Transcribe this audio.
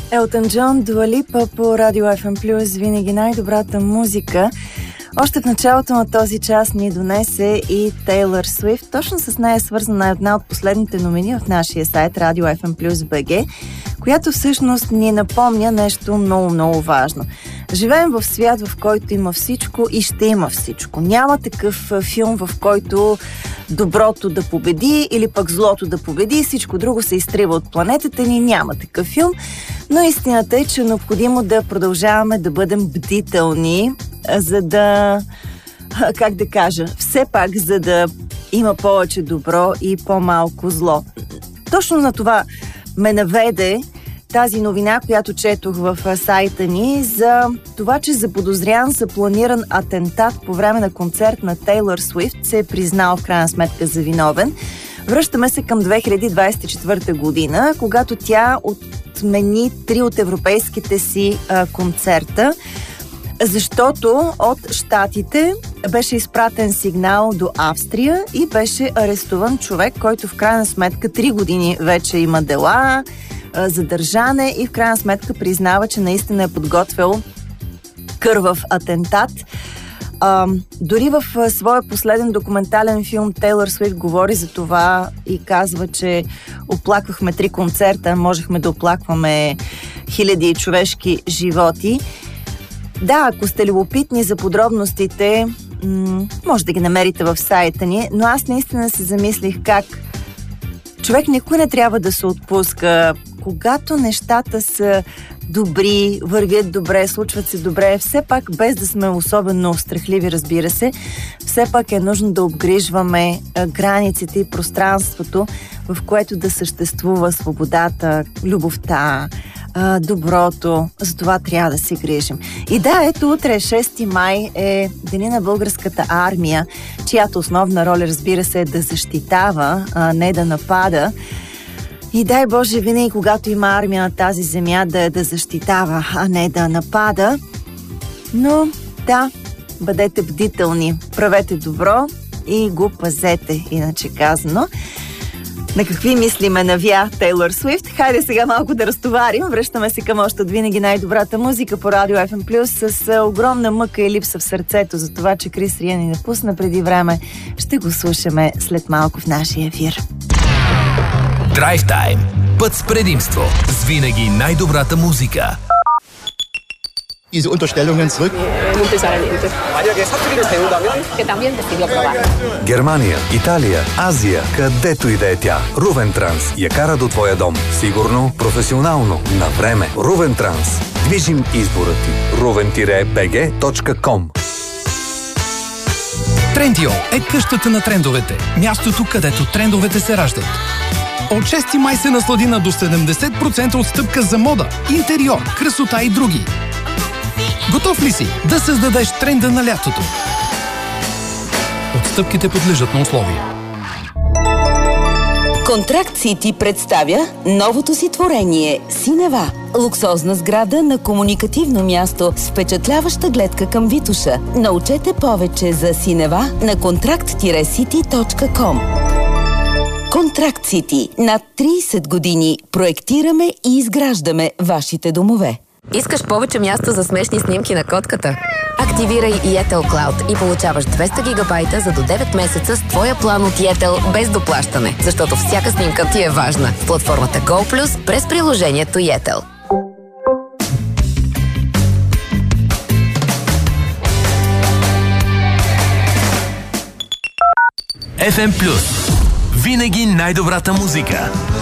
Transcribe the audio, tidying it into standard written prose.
Елтън Джон, Дуа Липа по Радио FM+, винаги най-добрата музика. Още в началото на този час ни донесе и Тейлър Суифт. Точно с нея е свързана една от последните новини в нашия сайт Radio FM+ BG, която всъщност ни напомня нещо много важно. Живеем в свят, в който има всичко и ще има всичко. Няма такъв филм, в който доброто да победи или пък злото да победи, всичко друго се изтрива от планетата ни. Няма такъв филм, но истината е, че е необходимо да продължаваме да бъдем бдителни, за да, как да кажа, все пак за да има повече добро и по-малко зло. Точно на това ме наведе тази новина, която четох в сайта ни, за това, че заподозрян за планиран атентат по време на концерт на Тейлър Суифт се е признал в крайна сметка за виновен. Връщаме се към 2024 година, когато тя отмени 3 от европейските си концерта, защото от щатите беше изпратен сигнал до Австрия и беше арестуван човек, който в крайна сметка 3 години вече има дела, задържане и в крайна сметка признава, че наистина е подготвил кървав атентат. Дори в своя последен документален филм Тейлър Суифт говори за това и казва, че оплаквахме 3 концерта, можехме да оплакваме хиляди човешки животи. Да, ако сте любопитни за подробностите, може да ги намерите в сайта ни, но аз наистина се замислих как човек никой не трябва да се отпуска. Когато нещата са добри, вървят добре, случват се добре, все пак без да сме особено страхливи, разбира се, все пак е нужно да обгрижваме границите и пространството, в което да съществува свободата, любовта, доброто. За това трябва да се грижим. И да, ето утре, 6 май, е Деня на българската армия, чиято основна роля, разбира се, е да защитава, а не да напада. И дай Боже, винаги, когато има армия на тази земя, да защитава, а не да напада. Но да, бъдете бдителни, правете добро и го пазете, иначе казано. На какви мисли ме навя Тейлър Суифт? Хайде сега малко да разтоварим. Връщаме се към още от винаги най-добрата музика по Радио FM+, с огромна мъка и липса в сърцето за това, че Крис Риан ни напусна преди време. Ще го слушаме след малко в нашия ефир. Драйв тайм. Път с предимство. С винаги най-добрата музика. Diese Unterstellungen zurück. Германия, Италия, Азия, където и да е тя. Рувен Транс я кара до твоя дом. Сигурно, професионално, на време. Рувен Транс. Движим избора ти. ruven-bg.com. Трендио е къщата на трендовете. Мястото, където трендовете се раждат. От 6 май се наслади на до 70% отстъпка за мода, интериор, красота и други. Готов ли си да създадеш тренда на лятото? Отстъпките подлежат на условия. Контракт Сити представя новото си творение Синева. Луксозна сграда на комуникативно място с впечатляваща гледка към Витоша. Научете повече за Синева на контракт-city.com. Контракт Сити. Над 30 години проектираме и изграждаме вашите домове. Искаш повече място за смешни снимки на котката? Активирай Yettel Cloud и получаваш 200 гигабайта за до 9 месеца с твоя план от Yettel без доплащане, защото всяка снимка ти е важна. В платформата Go+ през приложението Yettel. FM+. Винаги най-добрата музика.